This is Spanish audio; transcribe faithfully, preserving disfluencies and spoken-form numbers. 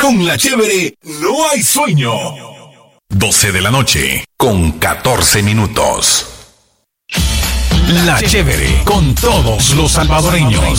Con La Chévere no hay sueño. doce de la noche con catorce minutos. La Chévere con todos los salvadoreños.